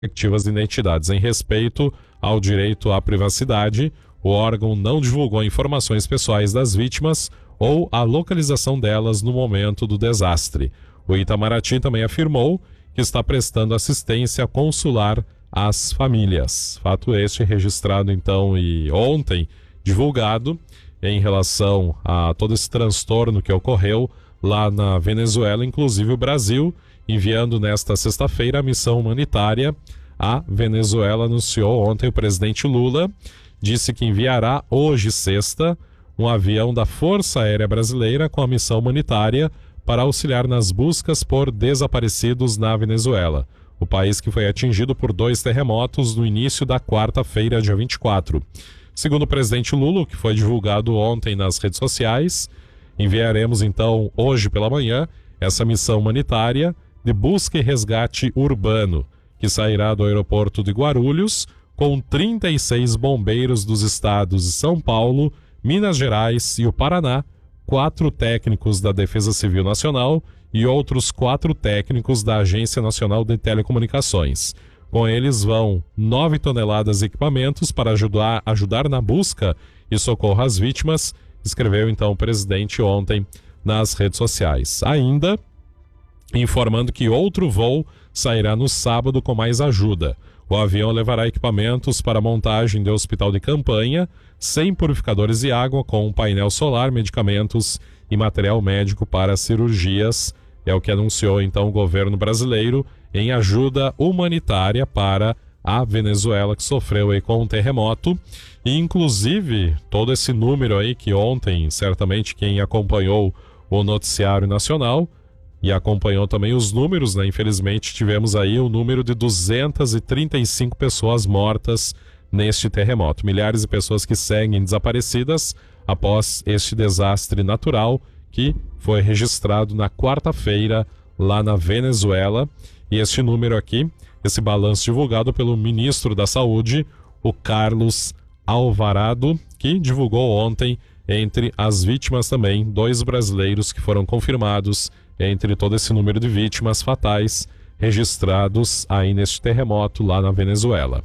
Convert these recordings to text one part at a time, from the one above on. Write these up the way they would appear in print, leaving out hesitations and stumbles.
respectivas identidades. Em respeito ao direito à privacidade, o órgão não divulgou informações pessoais das vítimas ou a localização delas no momento do desastre. O Itamaraty também afirmou que está prestando assistência consular às famílias. Fato este registrado então e ontem divulgado em relação a todo esse transtorno que ocorreu lá na Venezuela, inclusive o Brasil, enviando nesta sexta-feira a missão humanitária à Venezuela. Anunciou ontem o presidente Lula, disse que enviará hoje, sexta, um avião da Força Aérea Brasileira com a missão humanitária para auxiliar nas buscas por desaparecidos na Venezuela, o país que foi atingido por 2 terremotos no início da quarta-feira, dia 24. Segundo o presidente Lula, que foi divulgado ontem nas redes sociais, enviaremos então hoje pela manhã essa missão humanitária de busca e resgate urbano, que sairá do aeroporto de Guarulhos com 36 bombeiros dos estados de São Paulo, Minas Gerais e o Paraná, 4 técnicos da Defesa Civil Nacional e outros 4 técnicos da Agência Nacional de Telecomunicações. Com eles vão 9 toneladas de equipamentos para ajudar na busca e socorro às vítimas, escreveu então o presidente ontem nas redes sociais. Ainda informando que outro voo sairá no sábado com mais ajuda. O avião levará equipamentos para montagem de hospital de campanha, 100 purificadores de água com um painel solar, medicamentos e material médico para cirurgias. É o que anunciou então o governo brasileiro em ajuda humanitária para a Venezuela, que sofreu aí com um terremoto. E inclusive todo esse número aí que ontem, certamente quem acompanhou o noticiário nacional e acompanhou também os números, né? Infelizmente tivemos aí o número de 235 pessoas mortas neste terremoto. Milhares de pessoas que seguem desaparecidas após este desastre natural que foi registrado na quarta-feira lá na Venezuela. E este número aqui, esse balanço divulgado pelo ministro da Saúde, o Carlos Alvarado, que divulgou ontem entre as vítimas também 2 brasileiros que foram confirmados entre todo esse número de vítimas fatais registrados aí neste terremoto lá na Venezuela.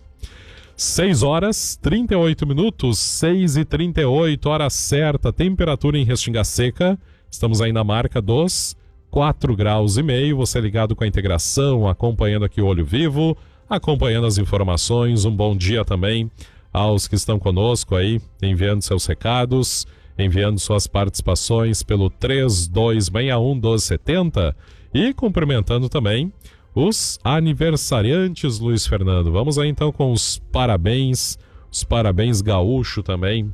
6h38, 6h38, hora certa, temperatura em Restinga Seca. Estamos aí na marca dos 4,5 graus. Você ligado com a integração, acompanhando aqui o Olho Vivo, acompanhando as informações. Um bom dia também aos que estão conosco aí, enviando seus recados, enviando suas participações pelo 3261-1270 e cumprimentando também os aniversariantes, Luiz Fernando. Vamos aí então com os parabéns gaúcho também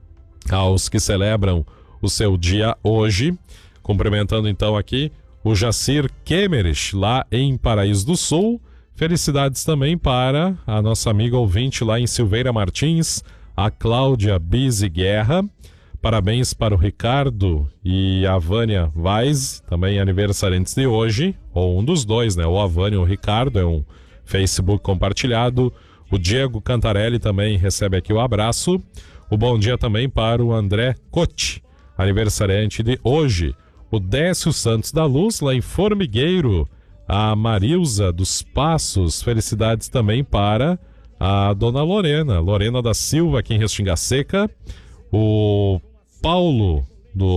aos que celebram o seu dia hoje. Cumprimentando então aqui o Jacir Kemerich, lá em Paraíso do Sul. Felicidades também para a nossa amiga ouvinte lá em Silveira Martins, a Cláudia Bize Guerra. Parabéns para o Ricardo e a Vânia Vaz, também aniversariantes de hoje, ou um dos dois, né? Ou a Vânia ou o Ricardo, é um Facebook compartilhado. O Diego Cantarelli também recebe aqui o abraço. O bom dia também para o André Cote, aniversariante de hoje. O Décio Santos da Luz, lá em Formigueiro. A Marilza dos Passos, felicidades também para a dona Lorena da Silva, aqui em Restinga Seca. O Paulo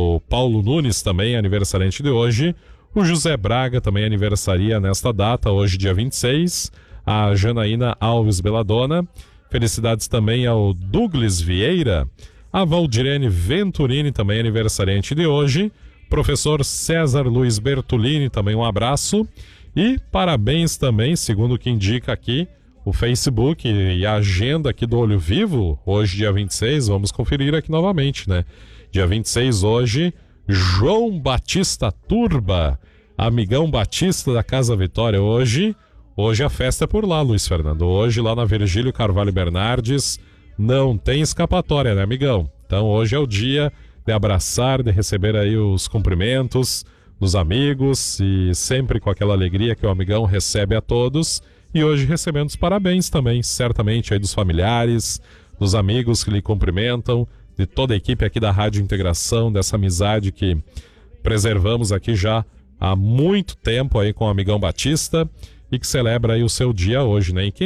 Nunes também, aniversariante de hoje. O José Braga também aniversaria nesta data, hoje dia 26. A Janaína Alves Belladonna. Felicidades também ao Douglas Vieira. A Valdirene Venturini, também aniversariante de hoje. Professor César Luiz Bertolini, também um abraço. E parabéns também, segundo o que indica aqui o Facebook e a agenda aqui do Olho Vivo, hoje dia 26, vamos conferir aqui novamente, né? Dia 26 hoje, João Batista Turba, amigão Batista da Casa Vitória. Hoje a festa é por lá, Luiz Fernando. Hoje lá na Virgílio Carvalho Bernardes, não tem escapatória, né, amigão? Então hoje é o dia de abraçar, de receber aí os cumprimentos dos amigos e sempre com aquela alegria que o amigão recebe a todos. E hoje recebendo os parabéns também, certamente aí dos familiares, dos amigos que lhe cumprimentam, de toda a equipe aqui da Rádio Integração, dessa amizade que preservamos aqui já há muito tempo aí com o amigão Batista. e que celebra aí o seu dia hoje, né? E quem